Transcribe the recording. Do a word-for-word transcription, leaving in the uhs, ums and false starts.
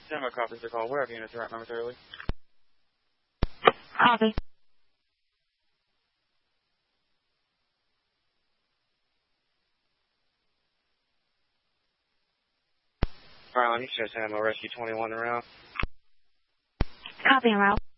Stand by, copies the call. Whatever units are at momentarily. Copy. Alright, you should have Rescue twenty-one around. Copy, en route.